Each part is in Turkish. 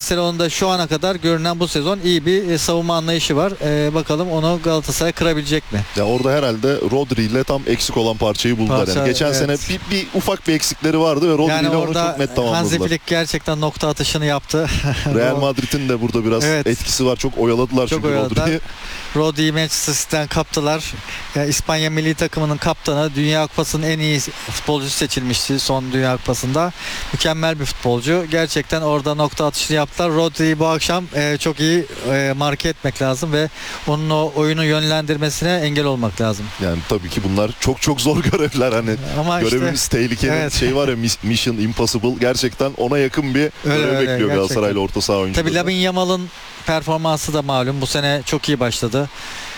Barcelona'da şu ana kadar görünen bu sezon iyi bir savunma anlayışı var. Bakalım onu Galatasaray kırabilecek mi? Ya orada herhalde Rodri ile tam eksik olan parçayı buldular. Yani geçen sene bir ufak bir eksikleri vardı ve Rodri ile onu çok net tamamladılar. Hansi Flick gerçekten nokta atışını yaptı. Real Madrid'in de burada biraz etkisi var. Çok oyaladılar çünkü Rodri'yi. Rodri'yi Manchester City'den kaptılar. İspanya milli takımının kaptanı, Dünya Kupası'nın en iyi futbolcusu seçilmişti son Dünya Kupası'nda. Mükemmel bir futbolcu. Gerçekten orada nokta atışını yaptılar. Rodri'yi bu akşam çok iyi marke etmek lazım ve onun o oyunu yönlendirmesine engel olmak lazım. Yani tabii ki bunlar çok çok zor görevler. Hani ama görevimiz işte, tehlikenin şey var ya, Mission Impossible. Gerçekten ona yakın bir görev bekliyor Galatasaray'la orta saha oyuncuları. Tabii Lamine Yamal'ın performansı da malum. Bu sene çok iyi başladı.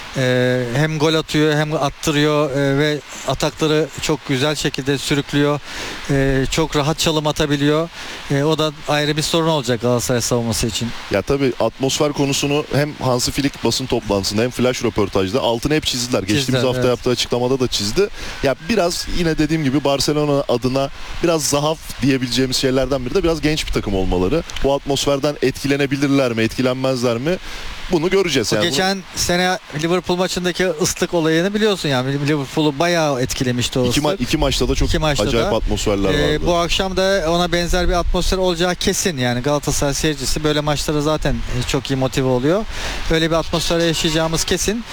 Hem gol atıyor hem attırıyor ve atakları çok güzel şekilde sürüklüyor. Çok rahat çalım atabiliyor. O da ayrı bir sorun olacak Galatasaray savunması için. Ya tabii atmosfer konusunu hem Hansi Flick basın toplantısında hem flash röportajda altını hep çizdiler. Geçtiğimiz hafta yaptığı açıklamada da çizdi. Ya biraz yine dediğim gibi Barcelona adına biraz zaaf diyebileceğimiz şeylerden biri de biraz genç bir takım olmaları. Bu atmosferden etkilenebilirler mi, etkilenmezler mi? Bunu göreceğiz. Yani geçen sene Liverpool maçındaki ıslık olayını biliyorsun yani. Liverpool'u bayağı etkilemişti o ıslık. İki maçta da çok acayip atmosferler vardı. Bu akşam da ona benzer bir atmosfer olacağı kesin. Yani Galatasaray seyircisi böyle maçlara zaten çok iyi motive oluyor. Öyle bir atmosfer yaşayacağımız kesin.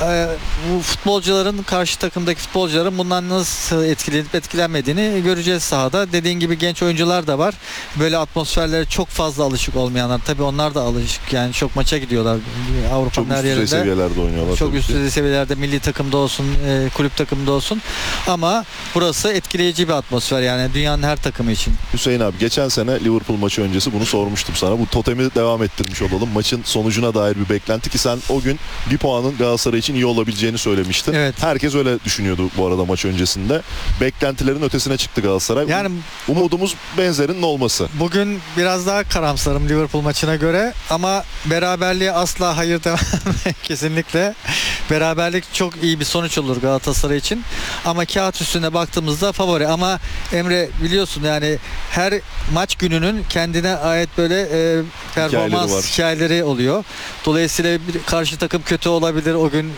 Bu futbolcuların, karşı takımdaki futbolcuların bundan nasıl etkilenip etkilenmediğini göreceğiz sahada. Dediğin gibi genç oyuncular da var. Böyle atmosferlere çok fazla alışık olmayanlar. Tabii onlar da alışık. Yani çok maça gidiyorlar. Avrupa'nın her yerinde. Çok üst düzey seviyelerde oynuyorlar. Çok üst düzey seviyelerde, milli takımda olsun, kulüp takımda olsun. Ama burası etkileyici bir atmosfer yani dünyanın her takımı için. Hüseyin abi, geçen sene Liverpool maçı öncesi bunu sormuştum sana. Bu totemi devam ettirmiş olalım. Maçın sonucuna dair bir beklenti ki sen o gün bir puanın Galatasaray için iyi olabileceğini söylemiştin. Evet. Herkes öyle düşünüyordu bu arada maç öncesinde. Beklentilerin ötesine çıktı Galatasaray. Yani umudumuz benzerinin olması. Bugün biraz daha karamsarım Liverpool maçına göre ama beraberliğe asla hayır demem. Kesinlikle. Beraberlik çok iyi bir sonuç olur Galatasaray için. Ama kağıt üstüne baktığımızda favori. Ama Emre biliyorsun yani her maç gününün kendine ait böyle performans hikayeleri oluyor. Dolayısıyla karşı takım kötü olabilir. O gün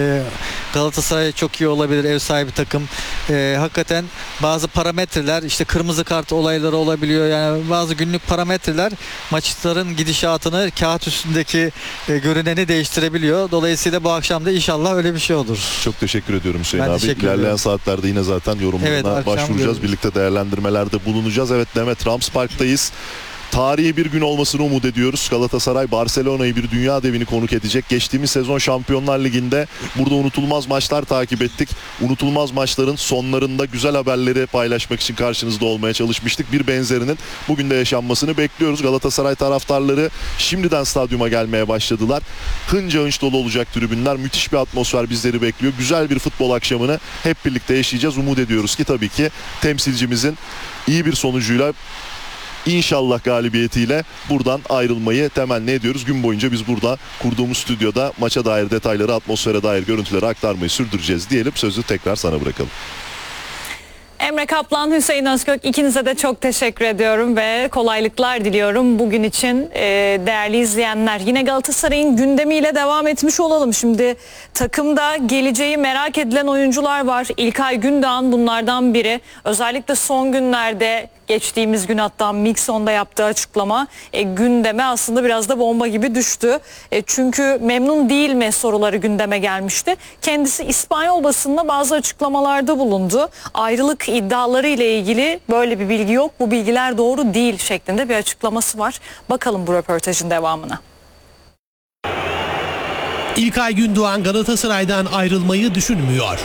Galatasaray çok iyi olabilir. Ev sahibi takım. Hakikaten bazı parametreler, işte kırmızı kart olayları olabiliyor. Yani bazı günlük parametreler maçların gidişatını, kağıt üstündeki görüneni değiştirebiliyor. Dolayısıyla bu akşam da inşallah öyle bir şey olur. Çok teşekkür ediyorum Hüseyin abi. İlerleyen saatlerde yine zaten yorumlarına başvuracağız. Birlikte değerlendirmelerde bulunacağız. Evet, Demet Rams Park'tayız. Tarihi bir gün olmasını umut ediyoruz. Galatasaray Barcelona'yı, bir dünya devini konuk edecek. Geçtiğimiz sezon Şampiyonlar Ligi'nde burada unutulmaz maçlar takip ettik. Unutulmaz maçların sonlarında güzel haberleri paylaşmak için karşınızda olmaya çalışmıştık. Bir benzerinin bugün de yaşanmasını bekliyoruz. Galatasaray taraftarları şimdiden stadyuma gelmeye başladılar. Hınca hınç dolu olacak tribünler. Müthiş bir atmosfer bizleri bekliyor. Güzel bir futbol akşamını hep birlikte yaşayacağız. Umut ediyoruz ki tabii ki temsilcimizin iyi bir sonucuyla, İnşallah galibiyetiyle buradan ayrılmayı temenni ediyoruz. Gün boyunca biz burada kurduğumuz stüdyoda maça dair detayları, atmosfere dair görüntüleri aktarmayı sürdüreceğiz diyelim. Sözü tekrar sana bırakalım. Emre Kaplan, Hüseyin Özkök, ikinize de çok teşekkür ediyorum ve kolaylıklar diliyorum bugün için değerli izleyenler. Yine Galatasaray'ın gündemiyle devam etmiş olalım. Şimdi takımda geleceği merak edilen oyuncular var. İlkay Gündoğan bunlardan biri. Özellikle son günlerde, geçtiğimiz gün hatta Mikson'da yaptığı açıklama gündeme aslında biraz da bomba gibi düştü. Çünkü memnun değil mi soruları gündeme gelmişti. Kendisi İspanyol basınına bazı açıklamalarda bulundu. Ayrılık iddiaları ile ilgili böyle bir bilgi yok, bu bilgiler doğru değil şeklinde bir açıklaması var. Bakalım bu röportajın devamına. İlkay Gündoğan Galatasaray'dan ayrılmayı düşünmüyor.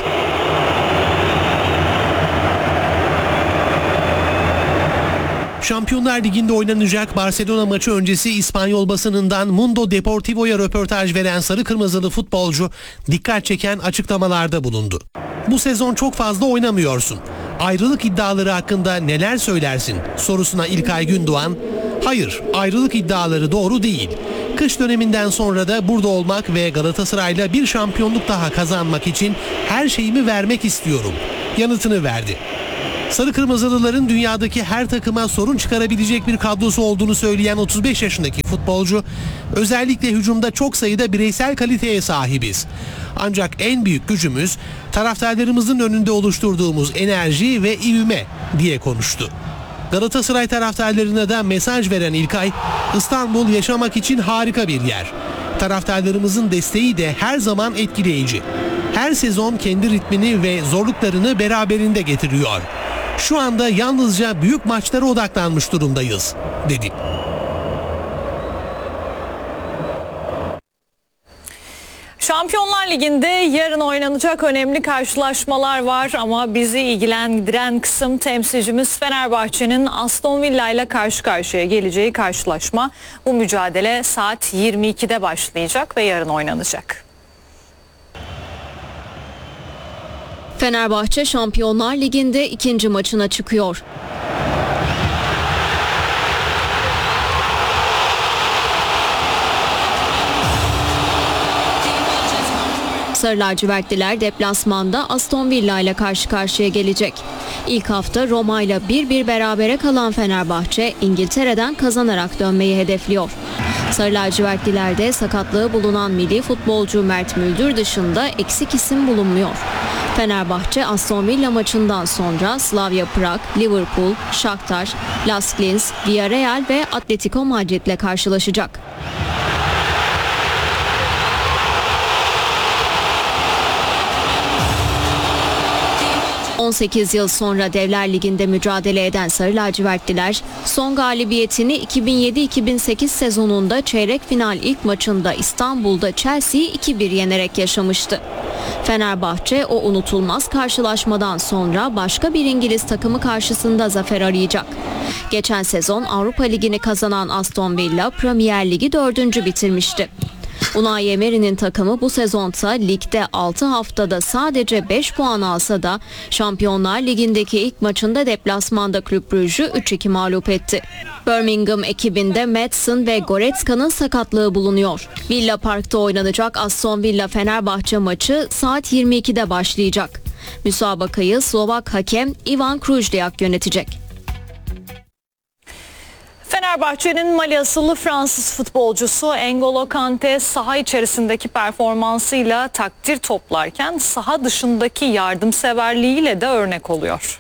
Şampiyonlar Ligi'nde oynanacak Barcelona maçı öncesi İspanyol basınından Mundo Deportivo'ya röportaj veren sarı kırmızılı futbolcu dikkat çeken açıklamalarda bulundu. Bu sezon çok fazla oynamıyorsun. Ayrılık iddiaları hakkında neler söylersin sorusuna İlkay Gündoğan, hayır, ayrılık iddiaları doğru değil. Kış döneminden sonra da burada olmak ve Galatasaray'la bir şampiyonluk daha kazanmak için her şeyimi vermek istiyorum yanıtını verdi. Sarı Kırmızılıların dünyadaki her takıma sorun çıkarabilecek bir kadrosu olduğunu söyleyen 35 yaşındaki futbolcu, özellikle hücumda çok sayıda bireysel kaliteye sahibiz. Ancak en büyük gücümüz taraftarlarımızın önünde oluşturduğumuz enerji ve ivme diye konuştu. Galatasaray taraftarlarına da mesaj veren İlkay, İstanbul yaşamak için harika bir yer. Taraftarlarımızın desteği de her zaman etkileyici. Her sezon kendi ritmini ve zorluklarını beraberinde getiriyor. Şu anda yalnızca büyük maçlara odaklanmış durumdayız, dedi. Şampiyonlar Ligi'nde yarın oynanacak önemli karşılaşmalar var ama bizi ilgilendiren kısım temsilcimiz Fenerbahçe'nin Aston Villa ile karşı karşıya geleceği karşılaşma. Bu mücadele saat 22'de başlayacak ve yarın oynanacak. Fenerbahçe Şampiyonlar Ligi'nde ikinci maçına çıkıyor. Sarı lacivertliler deplasmanda Aston Villa ile karşı karşıya gelecek. İlk hafta Roma ile 1-1 berabere kalan Fenerbahçe İngiltere'den kazanarak dönmeyi hedefliyor. Sarı lacivertlilerde sakatlığı bulunan milli futbolcu Mert Müldür dışında eksik isim bulunmuyor. Fenerbahçe Aston Villa maçından sonra Slavia Prag, Liverpool, Shakhtar, Las Linz, Villarreal ve Atletico Madrid ile karşılaşacak. ...18 yıl sonra Devler Ligi'nde mücadele eden Sarı lacivertliler... ...son galibiyetini 2007-2008 sezonunda çeyrek final ilk maçında İstanbul'da Chelsea'yi 2-1 yenerek yaşamıştı. Fenerbahçe o unutulmaz karşılaşmadan sonra başka bir İngiliz takımı karşısında zafer arayacak. Geçen sezon Avrupa Ligi'ni kazanan Aston Villa Premier Ligi 4. bitirmişti. Unai Emery'nin takımı bu sezonda ligde 6 haftada sadece 5 puan alsa da Şampiyonlar Ligi'ndeki ilk maçında deplasmanda Club Brugge'ü 3-2 mağlup etti. Birmingham ekibinde Maddison ve Goretzka'nın sakatlığı bulunuyor. Villa Park'ta oynanacak Aston Villa Fenerbahçe maçı saat 22'de başlayacak. Müsabakayı Slovak hakem Ivan Krujliak yönetecek. Fenerbahçe'nin Mali asıllı Fransız futbolcusu N'Golo Kanté saha içerisindeki performansıyla takdir toplarken saha dışındaki yardımseverliğiyle de örnek oluyor.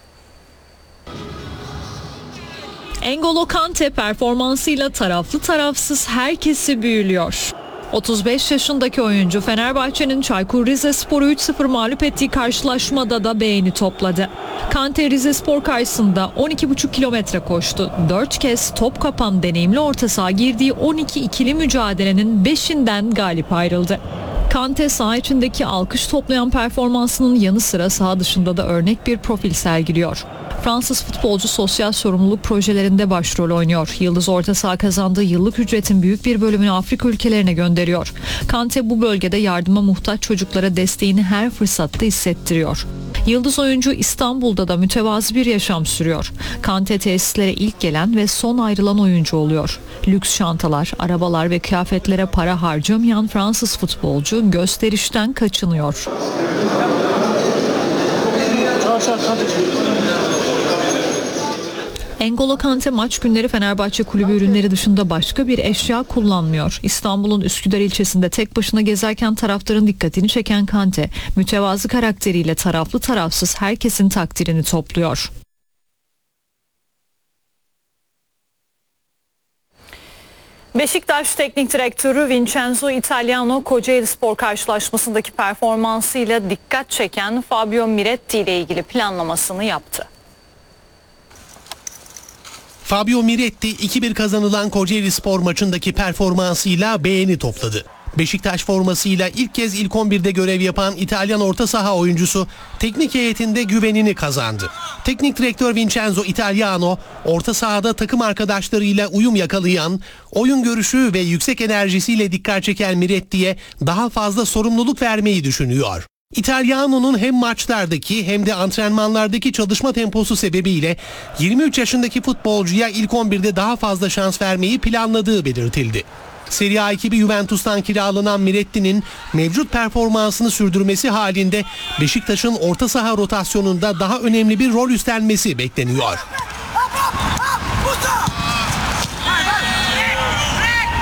N'Golo Kanté performansıyla taraflı tarafsız herkesi büyülüyor. 35 yaşındaki oyuncu Fenerbahçe'nin Çaykur Rizespor'u 3-0 mağlup ettiği karşılaşmada da beğeni topladı. Kanté Rizespor karşısında 12,5 kilometre koştu. 4 kez top kapan deneyimli orta saha girdiği 12 ikili mücadelenin 5'inden galip ayrıldı. Kanté saha içindeki alkış toplayan performansının yanı sıra saha dışında da örnek bir profil sergiliyor. Fransız futbolcu sosyal sorumluluk projelerinde başrol oynuyor. Yıldız orta saha kazandığı yıllık ücretin büyük bir bölümünü Afrika ülkelerine gönderiyor. Kanté bu bölgede yardıma muhtaç çocuklara desteğini her fırsatta hissettiriyor. Yıldız oyuncu İstanbul'da da mütevazı bir yaşam sürüyor. Kanté tesislere ilk gelen ve son ayrılan oyuncu oluyor. Lüks şantalar, arabalar ve kıyafetlere para harcamayan Fransız futbolcu gösterişten kaçınıyor. N'Golo Kanté maç günleri Fenerbahçe kulübü ürünleri dışında başka bir eşya kullanmıyor. İstanbul'un Üsküdar ilçesinde tek başına gezerken taraftarın dikkatini çeken Kanté, mütevazı karakteriyle taraflı tarafsız herkesin takdirini topluyor. Beşiktaş Teknik Direktörü Vincenzo Italiano Kocaelispor karşılaşmasındaki performansıyla dikkat çeken Fabio Miretti ile ilgili planlamasını yaptı. Fabio Miretti 2-1 kazanılan Kocaelispor maçındaki performansıyla beğeni topladı. Beşiktaş formasıyla ilk kez ilk 11'de görev yapan İtalyan orta saha oyuncusu teknik heyetinde güvenini kazandı. Teknik direktör Vincenzo Italiano orta sahada takım arkadaşlarıyla uyum yakalayan, oyun görüşü ve yüksek enerjisiyle dikkat çeken Miretti'ye daha fazla sorumluluk vermeyi düşünüyor. İtalyano'nun hem maçlardaki hem de antrenmanlardaki çalışma temposu sebebiyle 23 yaşındaki futbolcuya ilk 11'de daha fazla şans vermeyi planladığı belirtildi. Serie A ekibi Juventus'tan kiralanan Miretti'nin mevcut performansını sürdürmesi halinde Beşiktaş'ın orta saha rotasyonunda daha önemli bir rol üstlenmesi bekleniyor.